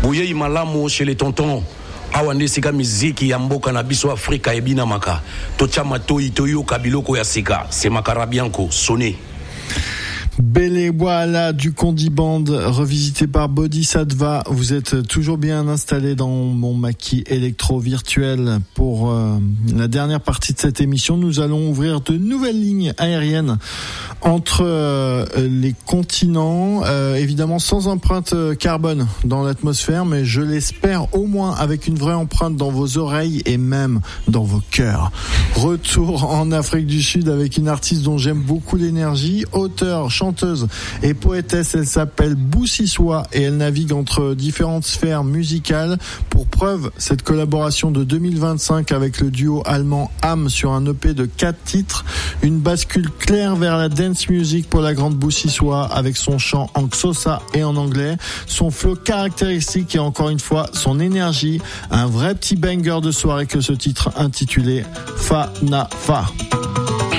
Bouye Malamo chez les tontons. Awande sika miziki ya mboka na biso Afrika ebina maka. Tochama toi toyo kabiloko ya sika. C'est Makarabianko, sonné. Belle voilà du Condi Band revisité par Bodhisattva. Vous êtes toujours bien installé dans mon maquis électro virtuel. Pour la dernière partie de cette émission, nous allons ouvrir de nouvelles lignes aériennes entre les continents, évidemment sans empreinte carbone dans l'atmosphère, mais je l'espère au moins avec une vraie empreinte dans vos oreilles et même dans vos cœurs. Retour en Afrique du Sud avec une artiste dont j'aime beaucoup l'énergie, auteure, chanteuse et poétesse. Elle s'appelle Boussissoa et elle navigue entre différentes sphères musicales. Pour preuve, cette collaboration de 2025 avec le duo allemand Am sur un EP de 4 titres, une bascule claire vers la dance music pour la grande Boussissoa avec son chant en Xhosa et en anglais, son flow caractéristique et encore une fois son énergie, un vrai petit banger de soirée que ce titre intitulé Fa Na Fa.